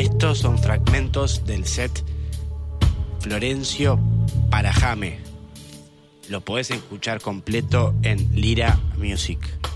Estos son fragmentos del set Florencio para Jame. Lo podés escuchar completo en Lira Music.